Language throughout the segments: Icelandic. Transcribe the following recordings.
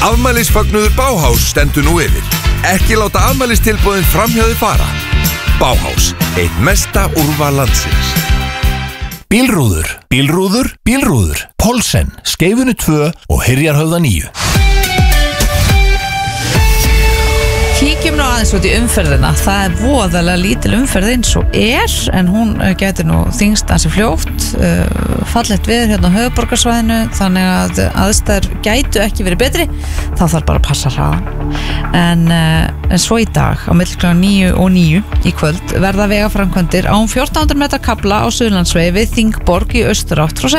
Afmælisfagnuður Bauhaus stendur nú yfir. Ekki láta afmælistilboðin framhjáðu fara. Bauhaus, eitt mesta úrval landsins. Bílrúður, Poulsen, Skeifunu 2 og Hyrjarhöfða 9. Kíkjum nú aðeins út í umferðina. Það voðalega lítil umferð eins og en hún gæti nú þyngst ansi fljótt, fallegt veður hérna á höfuðborgarsvæðinu, þannig að aðstæður gætu ekki verið betri. Það þarf bara að passa hraðan. En svo í dag á milli klukkan 9 og 9 í kvöld verða vegaframkvæmdir á 1400 metra kafla á Suðurlandsvegi við Þingborg í austurátt frá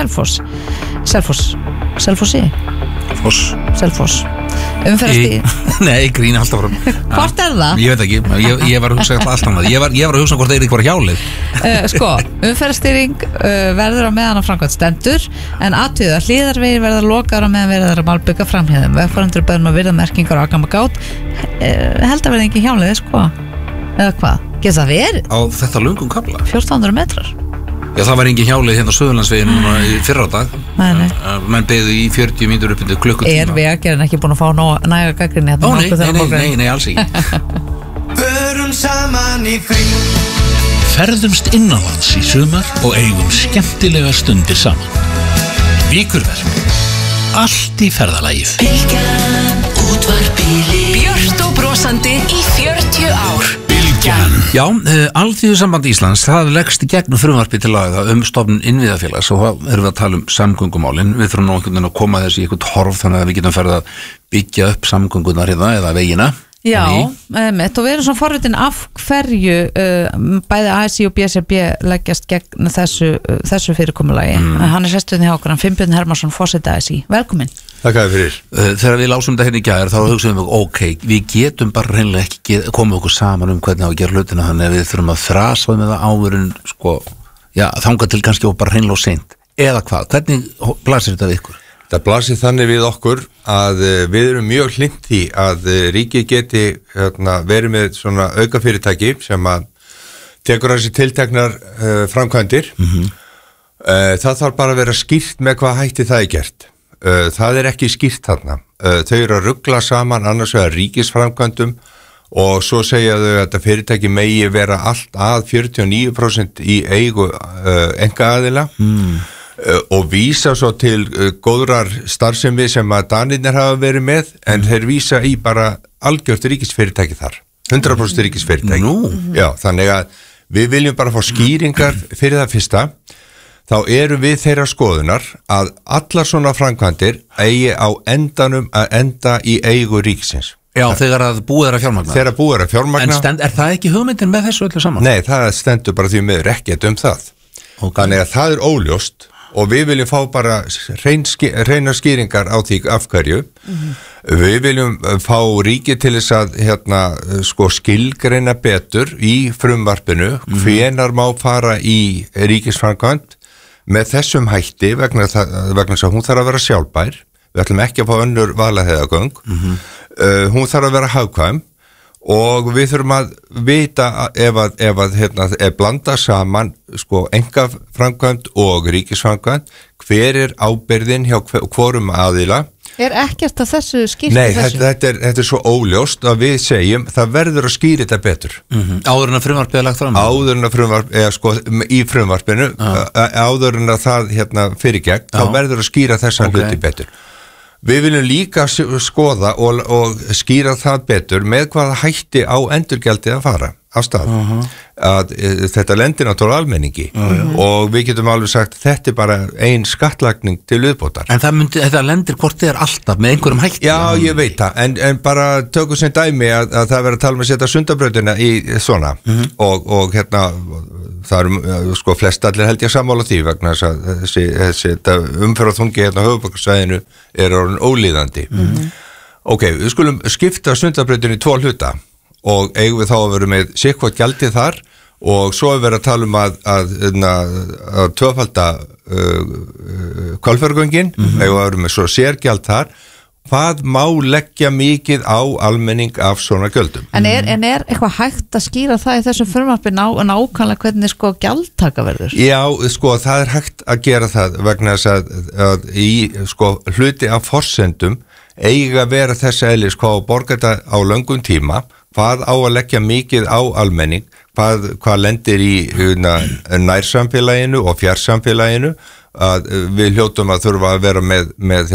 Selfossi. Nei, grína alltaf frá. Hvort það? Ég veit ekki, ég var að hugsa alltaf annað. Ég var að hugsa hvort það var hjálið. Umferðarstýring verður á meðan á framkvæmd stendur, en athugðu að hlíðarvegir verða lokaðar á meðan verður að malbika framhjæðum. Vegfarendur beðnum að virða merkingar og akama gát. Held að verða ekki hjálið, eða hvað? Getur það verið? Á þetta löngum kafla? 1400 metrar. Já, það var engin hjálið hérna á Suðurlandsveginu núna í fyrradag. Nei. Menn beðu í 40 mínútur upp undir klukkutíma. Vegagerðin ekki búin að fá næga gagnrýni hérna? Nei, alls ekki. Förum saman í kring. Ferðumst innanlands í sumar og eigum skemmtilega stundir saman. Víkurverk. Allt í ferðalagið. Bylgjan, útvarpili. Björt og brosandi í 40 ár. Já, Alþýðusamband Íslands, það leggst í gegnum frumvarpi til laga stofnun innviðafélags og þá erum við að tala samgöngumálin. Við þurfum nú einhvern veginn að koma þessi í eitthvað horf þannig að við getum ferð að byggja upp samgöngunar hérna eða vegina. Já, og við erum svona forvitin af hverju bæði ASI og BSRB leggjast gegn þessu fyrirkomulagi. Hann sesturinn hjá okkur, Finnbjörn Hermansson, forseti ASI. Velkomin. Takk fyrir. Þegar við lásum þetta hérna í gær þá hugsaðum við, ok, við getum bara reynilega ekki komið okkur saman hvernig á að gera hlutina, þannig að við þurfum að þrasa með það áðurinn, þangað til kannski og bara reynilega og seint. Eða hvað? Hvernig blasir þetta við ykkur? Það blasir þannig við okkur að við erum mjög hlynnt því að ríkið geti verið með svona aukafyrirtæki sem að tekur þessi tilteknar framkvæmdir. Það þarf bara að vera skýrt með hvað hætti það er gert. Það er ekki skýrt þarna. Þau eru að rugla saman annars vegar ríkisframkvæmdum og svo segja þau að þetta fyrirtæki megi vera allt að 49% í eigu einkaaðila. Og vísa svo til góðrar starfsemi sem að Danirnir hafa verið með, en þeir vísa í bara algjört ríkisfyrirtæki þar, 100% ríkisfyrirtæki. Já, þannig að við viljum bara fá skýringar fyrir það fyrsta. Þá erum við þeirra skoðunar að allar svona framkvæmdir eigi á endanum að enda í eigu ríkisins. Já, þegar að búið er að fjármagna. Þegar búið er að fjármagna. En er það ekki hugmyndin með þessu öllu saman? Nei, það stendur bara því miður ekkert það. Þannig að það er óljóst. Og við viljum fá bara hreinar skýringar á því af hverju. Við viljum fá ríkið til þess að skilgreina betur í frumvarpinu hvenær má fara í ríkisframkvæmd með þessum hætti vegna þess að hún þarf að vera sjálfbær. Við ætlum ekki að fá önnur Vaðlaheiðargöng. Hún þarf að vera hagkvæm og við þurfum að vita ef blanda saman einkaframkvæmd og ríkisframkvæmd, hver er ábyrgðin hjá hvorum aðila. Er ekkert að þessu skýrt? Nei, þetta er svo óljóst að við segjum það verður að skýra þetta betur. Áður en að frumvarpið er lagt fram? Áður en að í frumvarpinu, áður en að það fyrir gegn, þá verður að skýra þessa hluti betur. Við viljum líka skoða og skýra það betur með hvaða hætti á endurgjaldið að fara af stað. Að þetta lendir náttúrulega almenningi og við getum alveg sagt þetta er bara ein skattlagning til viðbótar. En þetta lendir hvort þið er alltaf með einhverjum hætti? Já, ég veit það, en bara tökum sem dæmi að það verður að tala um að setja Sundabrautina í svona og það eru flest allir held ég sammála því vegna þess að þessi umferðarþungi hérna á höfuðborgarsvæðinu er orðinn ólíðandi. Ok, við skulum skipta Sundabrautinu í 2 hluta og eigum við þá að vera með sérkvæmt gjaldið þar og svo er verið að tala um að tvöfalda Hvalfjarðargöngin, eigum við að vera með svo sérgjald þar. Hvað má leggja mikið á almenning af svona gjöldum? En er eitthvað hægt að skýra það í þessum frumvarpi nákvæmlega hvernig gjaldtaka verður? Já, það er hægt að gera það vegna þess að í hluti af forsendum eiga að vera þess eðlis hvað að borga þetta á löngum tíma, hvað á að leggja mikið á almenning, hvað lendir í nærsamfélaginu og fjarsamfélaginu, að við hljótum að þurfa að vera með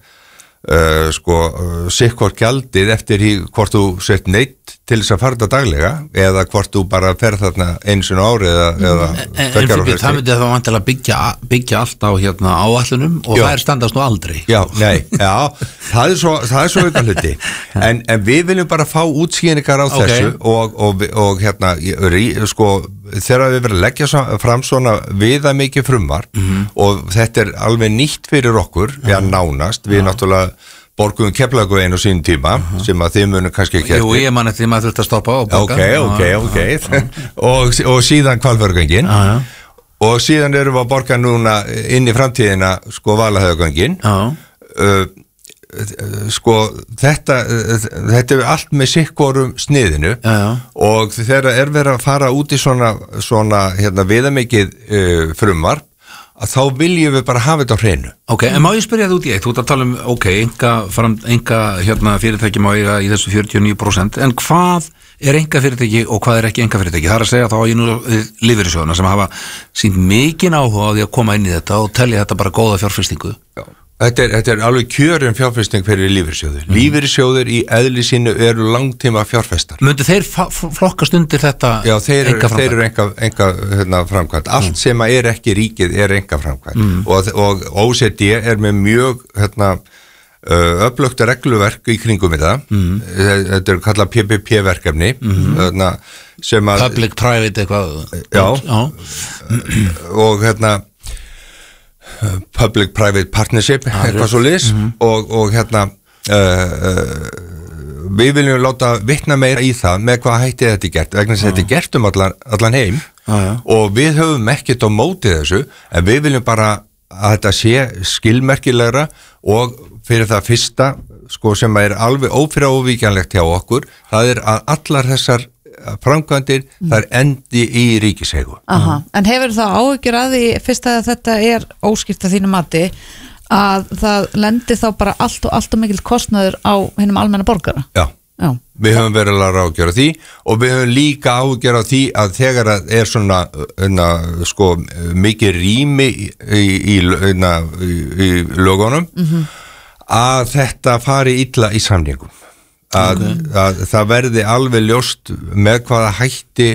sikkvort gjaldið eftir því hvort þú sett neitt til þess að fara þetta daglega eða hvort þú bara ferð þarna einu sinni á ári eða það myndi þá vantilega byggja allt á áætlunum og það standast nú aldrei. Það er svo auðvitað hluti en við viljum bara fá útskýringar á þessu og þegar við verðum að leggja fram svona viða mikið frumvarp og þetta er alveg nýtt fyrir okkur, nánast, við náttúrulega borgum Keflavíkur einu sínum tíma sem að þið munum kannski ekki Jú, ég man eftir maður þurft að stoppa og borga og síðan Hvalfjarðargöngin og síðan erum við að borga núna inn í framtíðina Vaðlaheiðargöngin þetta er allt með sikkvorum sniðinu og þegar verið að fara út í svona viðamikið frumvarp að þá viljum við bara hafa þetta á hreinu. En má ég spyrja það út í eitt, þú ert að tala enga fyrirtæki má eiga í þessu 49%, en hvað er enga fyrirtæki og hvað er ekki enga fyrirtæki? Það er að segja þá ég nú lífeyrissjóðina sem hafa sýnt mikinn áhuga á því að koma inn í þetta og telja þetta bara góða fjárfestingu. Þetta er alveg kjörin fjárfesting fyrir lífeyrissjóður. Lífeyrissjóður í eðli sínu eru langtíma fjárfestar. Myndu þeir flokkast undir þetta? Já, þeir eru enga framkvæmt. Allt sem er ekki ríkið er enga framkvæmt. Og OECD er með mjög öflugt regluverk í kringum þetta. Þetta er kallað PPP-verkefni. Public-private eitthvað. Já. Og Public-Private Partnership eitthvað svo liðs og við viljum láta vitna meira í það með hvað hætti þetta gert vegna þess að þetta er gert allan heim og við höfum ekkert á móti þessu en við viljum bara að þetta sé skilmerkilegra og fyrir það fyrsta sem er alveg ófyriróvíkjanlegt hjá okkur, það er að allar þessar framkvæmdir, það er endi í ríkiseigu. En hefur það áhyggjur að því fyrst að þetta er óskýrt að þínu mati að það lendir þá bara allt og mikill kostnaður á hinum almenna borgara? Já. Við höfum verið að ágjöra því og við höfum líka ágjöra því að þegar það er svona mikið rými í lögunum að þetta fari illa í samningum. Að það verði alveg ljóst með hvaða hætti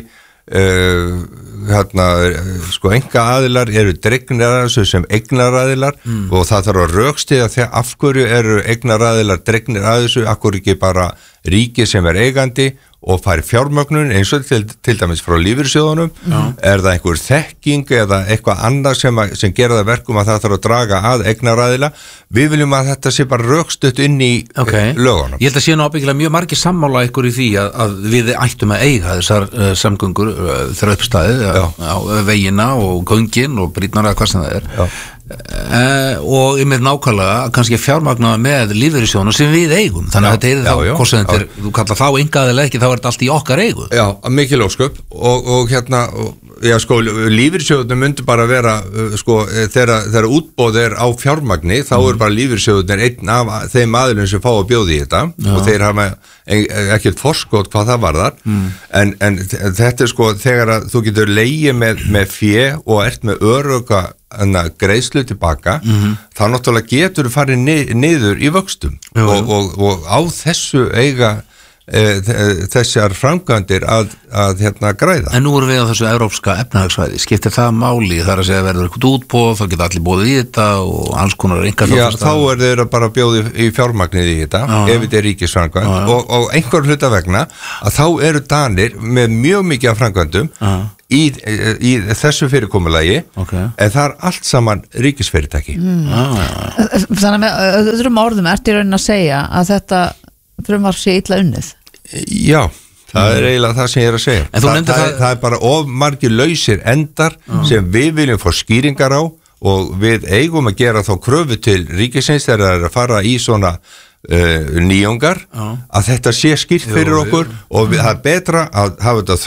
enga aðilar eru dregnir að þessu sem eignaraðilar og það þarf að rökstyðja þegar af hverju eru eignaraðilar dregnir að þessu, af hverju ekki bara ríki sem er eigandi og fari fjármögnun eins og til dæmis frá lífeyrissjóðunum, er það einhver þekking eða eitthvað annað sem gera það verkum að það þarf að draga að eignaraðila, við viljum að þetta sé bara rökstutt inn í lögunum. Ég held að sé nú ábyggilega mjög margir sammála ykkur í því að við ættum að eiga þessar samgöngur þegar uppstæðið á vegina og göngin og brýtnar eða hvað sem það er. Og ég með nákvæmlega kannski fjármagna með lífeyrissjóðunum sem við eigum, þannig að þetta er þá kostendur, þú kallar þá engaðilega ekki, þá er þetta allt í okkar eigu. Já, mikil ósköp og lífeyrissjóðunum myndi bara vera þegar útboð er á fjármagni, þá er bara lífeyrissjóðunum einn af þeim aðilum sem fá að bjóða í þetta og þeir hafa ekkert forskot hvað það varðar en þetta er þegar að þú getur legið með fé og ert með öruga greiðslu tilbaka þá náttúrulega getur þú farið niður í vöxtum og á þessu eiga þessar framkvæmdir að græða. En nú erum við á þessu evrópska efnahagssvæði, skiptir það máli þar að segja verður eitthvað útboð, þá geta allir boðið í þetta og alls konar Já, þá er þeir bara bjóðið í fjármagnið í þetta ef þetta er ríkisframkvæmd og einhver hluta vegna að þá eru Danir með mjög mikið af framkvæmdum í þessu fyrirkomulagi en það er allt saman ríkisfyrirtæki. Þannig að með öðrum orðum ertu í raunin að segja að þetta frumvarp sé illa unnið? Já, það er eiginlega það sem ég er að segja. Það er bara of margir lausir endar sem við viljum fá skýringar á og við eigum að gera þá kröfu til ríkisins þegar það er að fara í svona nýjungar að þetta sé skýrt fyrir okkur og það er betra að hafa þetta þröngt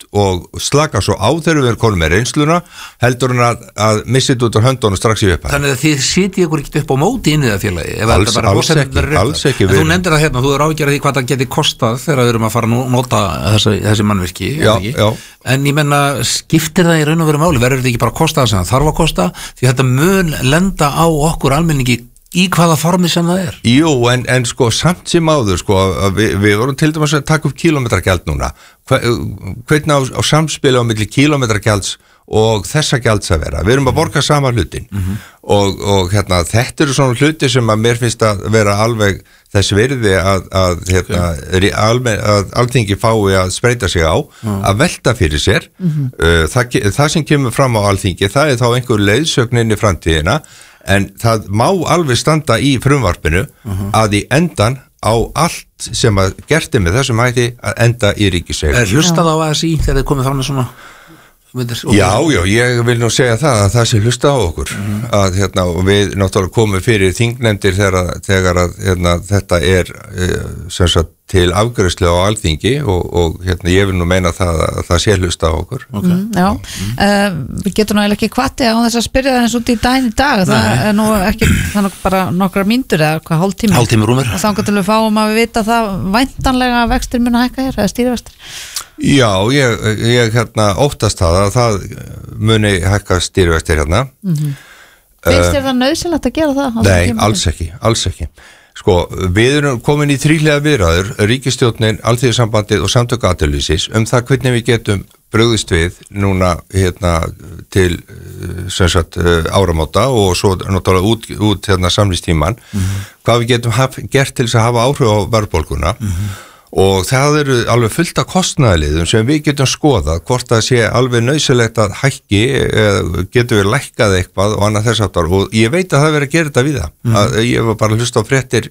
og slaka svo á þegar við erum konum með reynsluna heldur en að missa þetta út á höndunum strax í upphæð. Þannig að þið sitið ykkur ekkert upp á móti inn í það félagi? Alls ekki. Þú nefndir það hérna, þú er áhyggjur af því hvað það geti kostað þegar við erum að fara að nota þessi mannvirki. Já. En ég menna, skiptir það í raun og veru máli? Verður þetta ekki bara að kosta það sem það þarf að kosta? Því þetta mun lenda á okkur almenningi í hvaða formi sem það er? Jú, en sko samt sem áður sko, við vorum til dæmis að taka upp kílómetragjald núna. Hvernig á samspili á milli kílómetragjalds og þessa gjalds að vera. Við erum að borga sama hlutin og hérna, þetta eru svona hluti sem að mér finnst að vera alveg þess virði að Alþingi fái að spreita sig á, að velta fyrir sér. Það sem kemur fram á Alþingi, það er þá einhver leiðsögn inn í framtíðina, en það má alveg standa í frumvarpinu að í endan á allt sem að gerti með þessum hætti að enda í ríkiseigu. Hlustað á ASÍ þegar þið komið fram með svona? Já, ég vil nú segja það sé hlusta á okkur að og við náttúrulega komum fyrir þingnefndir þegar að þetta er sem sagt til afgreiðslu á Alþingi og ég vil nú meina að það sé hlusta á okkur. Já, við getum nú eiginlega ekki hvati á þess að spyrja það eins út í daginn í dag. Það er nú ekki, það er bara nokkra mínútur eða hvað, hálftími rúmur. Og þannig til við fáum að við vita það væntanlega að vextir muni hækka hér eða stýrivextir. Já, ég óttast það muni hækka stýrivextir hérna. Finnst þér það nauðsynlegt að gera það? Nei, alls ekki. Sko, við erum komin í þríhliða viðræður, ríkisstjórnin, Alþýðusambandið og Samtök atvinnulífsins það hvernig við getum brugðist við núna til sem sagt áramóta og svo náttúrulega út samlífstíman, hvað við getum gert til þess að hafa áhrif á verðbólguna. Og það eru alveg fullt af kostnaðarliðum sem við getum skoðað hvort það sé alveg nauðsynlegt að hækki getum við lækkað eitthvað og annað þess aftar og ég veit að það verið að gera þetta við það ég var bara að hlusta á fréttir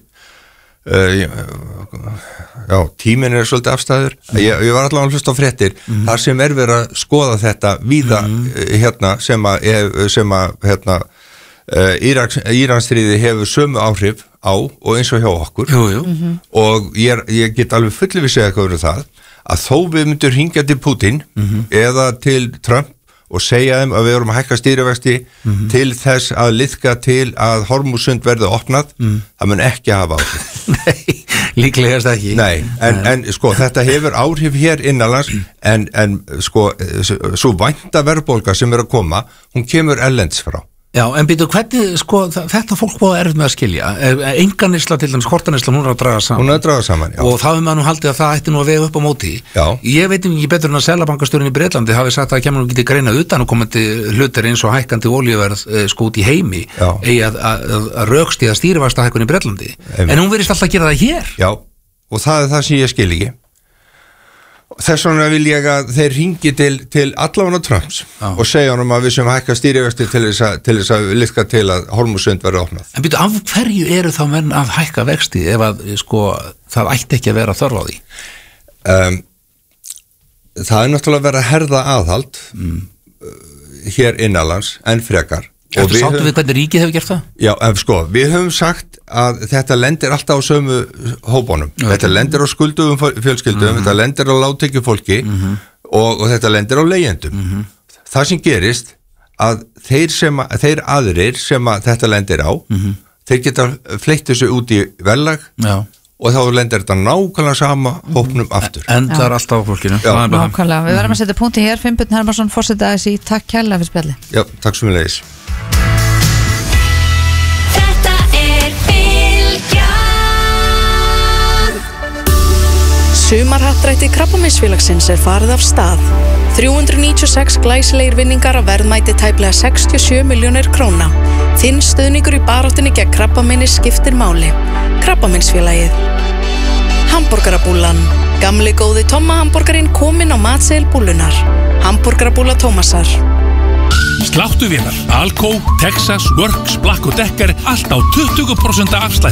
tíminn er svolítið afstæður ég var allavega að hlusta á fréttir þar sem er verið að skoða þetta víða sem að Íransstríði hefur sömu áhrif á og eins og hjá okkur og ég get alveg fullvissið eitthvað það að þó við myndum hringja til Putin eða til Trump og segja þeim að við erum að hækka stýrivexti til þess að liðka til að Hormúzsund verði opnað það mun ekki hafa áhrif. Nei, líklegast ekki. Nei, en sko þetta hefur áhrif hér innanlands en sko svo vænta verðbólga sem er að koma hún kemur erlends frá. Já, en býtu, hvernig, sko, þetta fólk búið erfitt með að skilja. Enganeysla til dæmis, kortaneysla, hún er að draga saman. Hún er að draga saman, já. Og það hefur maður nú haldið að það ætti nú að vega upp á móti. Já. Ég veit ekki betur en að Seðlabankastjórinn í Bretlandi hafi sagt að það kemur nú getið greina utan og komandi hlutir eins og hækkandi olíuverð sko út í heimi eigi að rökstyðja stýrivaxtahækkun í Bretlandi. En hún virðist alltaf að gera það hér. Já, og það er það sem ég skil ekki. Þess vegna vil ég að þeir ringi til allavega Trumps og segja honum að við sem hækka stýrivexti til þess að liðka til að Hormúzsund verði opnað. En býtu, af hverju eru þá menn að hækka vexti ef að sko það ætti ekki að vera þörf á því? Það er náttúrulega að vera að herða aðhald hér innanlands en frekar. Þú sáttu við hvernig ríkið hefur gert það? Já, sko, við höfum sagt að þetta lendir alltaf á sömu hópunum. Þetta lendir á skuldugum fjölskyldum, þetta lendir á lágtekjufólki og þetta lendir á leigjendum. Það sem gerist að þeir aðrir sem að þetta lendir á, þeir geta fleytt þessu út í verðlag og þá lendir þetta nákvæmlega sama hópnum aftur. Endar alltaf á fólkinu. Nákvæmlega, við verðum að setja punkti hér. Finnbjörn Hermansson, forseti ASÍ, takk kærlega fyrir spjalli. Já, takk sömuleiðis. Sumarhappdrætti Krabbameinsfélagsins er farið af stað. 396 glæsilegir vinningar af verðmæti tæplega 67 milljónir króna. Þinn stuðningur í baráttunni gegn krabbameini skiptir máli. Krabbameinsfélagið. Hamborgarabúlan. Gamli góði Tomma hamborgarinn kominn á matseðil búlunar. Hamborgarabúla Tómasar. Sláttuvélar, Alco, Texas, Works, Black & Decker, allt á 20% afslætti.